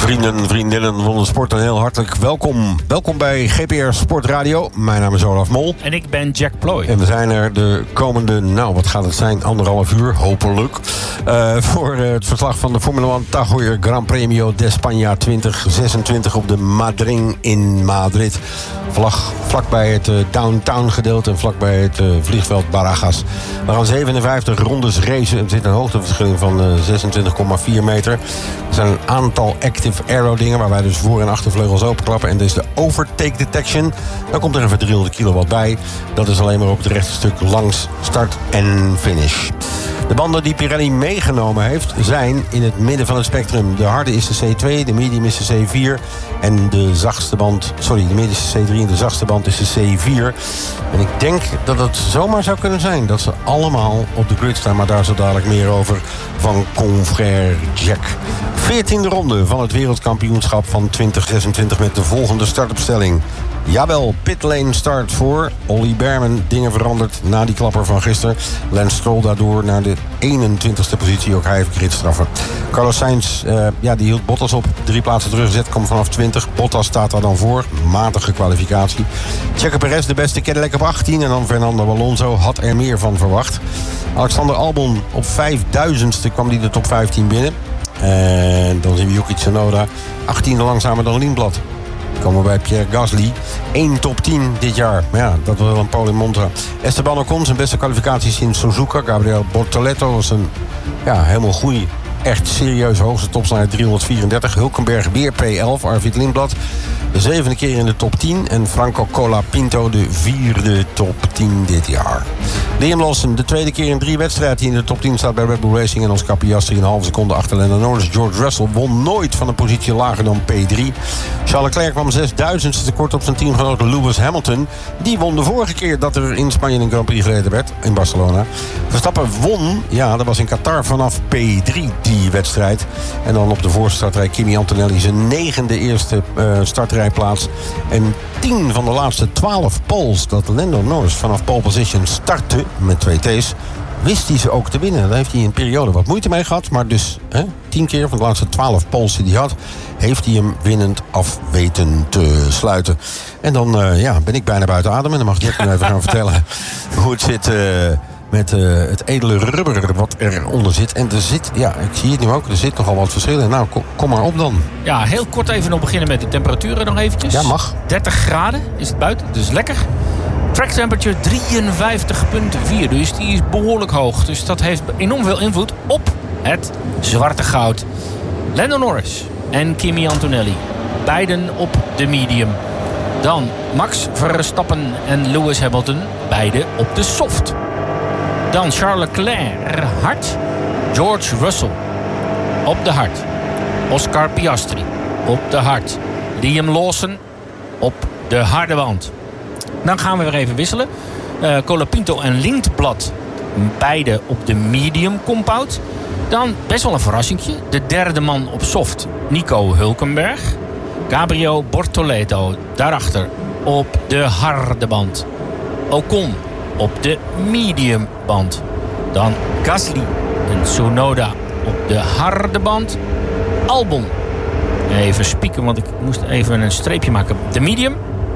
Vrienden, vriendinnen van de sport, en heel hartelijk welkom. Welkom bij GPR Sport Radio. Mijn naam is Olaf Mol. En ik ben Jack Ploy. En we zijn er de komende, wat gaat het zijn, 1,5 uur, hopelijk. Voor het verslag van de Formule 1 Tahoe Gran Premio de España 2026 op de Madrid in Madrid. Vlakbij het downtown gedeelte en vlakbij het vliegveld Barajas. We gaan 57 rondes racen. Er zit een hoogteverschil van 26,4 meter. Er zijn een aantal active aero dingen waar wij dus voor- en achtervleugels openklappen. En dit is de overtake detection. Dan komt er even 300 kilowatt bij. Dat is alleen maar op het rechte stuk langs start en finish. De banden die Pirelli meegenomen heeft zijn in het midden van het spectrum. De harde is de C2, de medium is de C4 en de zachtste band, de midden is de C3 en de zachtste band is de C4. En ik denk dat het zomaar zou kunnen zijn dat ze allemaal op de grid staan, maar daar zo dadelijk meer over van confrère Jack. 14e ronde van het wereldkampioenschap van 2026 met de volgende startopstelling. Jawel, pitlane start voor Ollie Bearman. Dingen veranderd na die klapper van gisteren. Lance Stroll daardoor naar de 21ste positie. Ook hij heeft gridstraffen. Carlos Sainz, die hield Bottas op. 3 plaatsen teruggezet, komt vanaf 20. Bottas staat daar dan voor. Matige kwalificatie. Checo Perez, de beste Cadillac op 18. En dan Fernando Alonso, had er meer van verwacht. Alexander Albon op 5000ste kwam hij de top 15 binnen. En dan zien we Yuki Tsunoda 18e langzamer dan Lindblad. Komen we bij Pierre Gasly. 1 top 10 dit jaar. Maar ja, dat was wel een pole in Monza. Esteban Ocon, zijn beste kwalificatie sinds Suzuka. Gabriel Bortoleto was een helemaal goeie, echt serieus hoogste topsnelheid 334. Hulkenberg weer P11. Arvid Lindblad de 7e keer in de top 10. En Franco Colapinto de 4e top 10 dit jaar. Liam Lawson de 2e keer in 3 wedstrijden die in de top 10 staat bij Red Bull Racing. En Oscar Piastri een halve seconde achter Lando Norris. George Russell won nooit van een positie lager dan P3. Charles Leclerc kwam 6000ste tekort op zijn teamgenoot Lewis Hamilton. Die won de vorige keer dat er in Spanje een Grand Prix gereden werd, in Barcelona. Verstappen won, dat was in Qatar vanaf P3 die wedstrijd. En dan op de voorste startrij Kimi Antonelli zijn 9e eerste startrijplaats. En 10 van de laatste 12 poles dat Lando Norris vanaf pole position startte met 2 T's, wist hij ze ook te winnen. Daar heeft hij een periode wat moeite mee gehad. Maar dus 10 keer van de laatste 12 poles die hij had, heeft hij hem winnend af weten te sluiten. En dan ben ik bijna buiten adem. En dan mag Jack me even gaan vertellen hoe het zit met het edele rubber wat eronder zit. En er zit, ik zie het nu ook, er zit nogal wat verschillen. Nou, kom maar op dan. Ja, heel kort even nog beginnen met de temperaturen nog eventjes. Ja, mag. 30 graden is het buiten, dus lekker. Track temperature 53,4, dus die is behoorlijk hoog. Dus dat heeft enorm veel invloed op het zwarte goud. Lando Norris en Kimi Antonelli, beiden op de medium. Dan Max Verstappen en Lewis Hamilton, beide op de soft. Dan Charles Leclerc, hard. George Russell op de hard. Oscar Piastri op de hard. Liam Lawson op de harde band. Dan gaan we weer even wisselen. Colapinto en Lindblad, beide op de medium compound. Dan best wel een verrassingje. De derde man op soft, Nico Hulkenberg. Gabriel Bortoleto daarachter op de harde band. Ocon op de medium band. Dan Gasly en Tsunoda op de harde band. Albon. Even spieken, want ik moest even een streepje maken. De medium.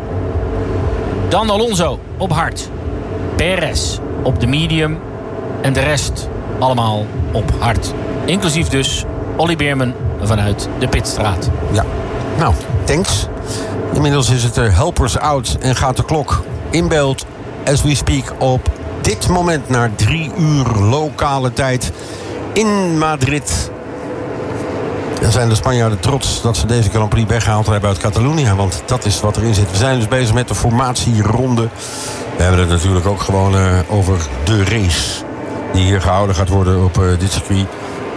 Dan Alonso op hard. Perez op de medium. En de rest allemaal op hard. Inclusief dus Ollie Bearman vanuit de pitstraat. Ja, nou, thanks. Inmiddels is het er helpers out en gaat de klok in beeld as we speak op dit moment naar 3 uur lokale tijd in Madrid. Dan zijn de Spanjaarden trots dat ze deze Grand Prix weggehaald hebben uit Catalonië. Want dat is wat erin zit. We zijn dus bezig met de formatieronde. We hebben het natuurlijk ook gewoon over de race die hier gehouden gaat worden op dit circuit.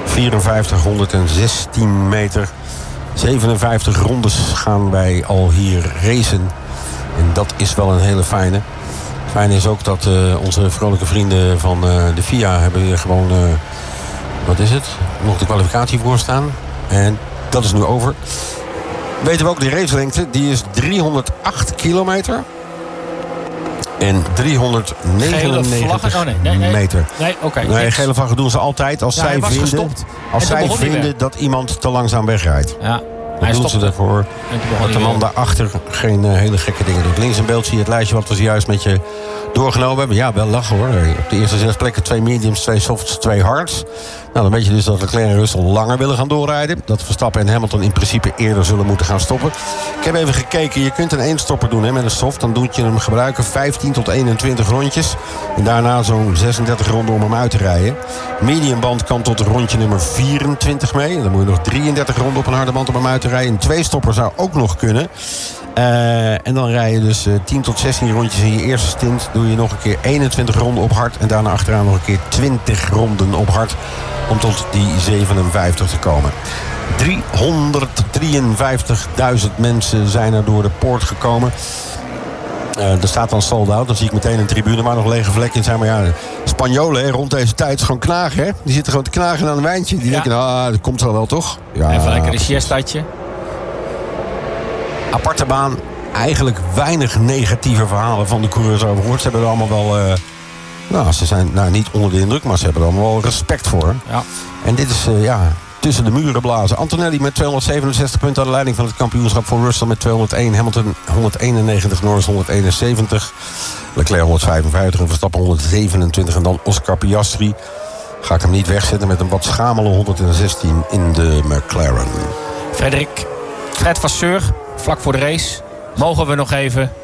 5416 meter. 57 rondes gaan wij al hier racen. En dat is wel een hele fijne. Het fijne is ook dat onze vrolijke vrienden van de FIA hebben hier gewoon... wat is het? Nog de kwalificatie voor staan. En dat is nu over. Weten we ook de racelengte. Die is 308 kilometer. En 399 meter. Nee, gele vlaggen doen ze altijd als zij vinden dat iemand te langzaam wegrijdt. Ja. Dat doen ze ervoor. Dat de man daarachter geen hele gekke dingen doet. Links in beeld zie je het lijstje wat we zojuist met je doorgenomen hebben. Ja, wel lachen hoor. Op de eerste 6 plekken 2 mediums, 2 softs, 2 hards. Nou, dan weet je dus dat Leclerc en Russell langer willen gaan doorrijden. Dat Verstappen en Hamilton in principe eerder zullen moeten gaan stoppen. Ik heb even gekeken. Je kunt een eenstopper doen met een soft. Dan moet je hem gebruiken 15 tot 21 rondjes. En daarna zo'n 36 ronden om hem uit te rijden. Mediumband kan tot rondje nummer 24 mee. Dan moet je nog 33 ronden op een harde band om hem uit te rijden. Een tweestopper zou ook nog kunnen. En dan rij je dus 10 tot 16 rondjes in je eerste stint. Doe je nog een keer 21 ronden op hard. En daarna achteraan nog een keer 20 ronden op hard. Om tot die 57 te komen. 353.000 mensen zijn er door de poort gekomen. Er staat dan sold out. Dan zie ik meteen een tribune waar nog lege vlekken zijn. Maar ja, Spanjolen hè, rond deze tijd is gewoon knagen. Hè? Die zitten gewoon te knagen aan een wijntje. Die denken, dat komt wel toch? Ja, even lekker een siestaatje. Aparte baan. Eigenlijk weinig negatieve verhalen van de coureurs over gehoord. Ze hebben er allemaal wel... ze zijn niet onder de indruk, maar ze hebben er allemaal wel respect voor. Ja. En dit is, tussen de muren blazen. Antonelli met 267 punten aan de leiding van het kampioenschap voor Russell met 201. Hamilton 191, Norris 171. Leclerc 155 en Verstappen 127. En dan Oscar Piastri. Ga ik hem niet wegzetten met een wat schamele 116 in de McLaren. Fred Vasseur, vlak voor de race. Mogen we nog even